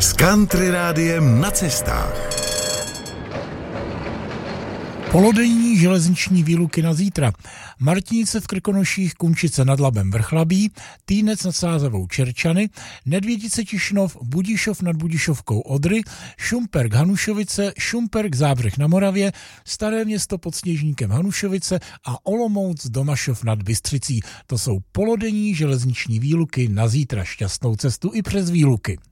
S Country rádiem na cestách. Polodenní železniční výluky na zítra. Martinice v Krkonoších, Kunčice nad Labem Vrchlabí, Týnec nad Sázavou Čerčany, Nedvědice Tišnov, Budišov nad Budišovkou Odry, Šumperk Hanušovice, Šumperk Zábřeh na Moravě, Staré Město pod Sněžníkem Hanušovice a Olomouc Domašov nad Bystřicí. To jsou polodenní železniční výluky na zítra. Šťastnou cestu i přes výluky.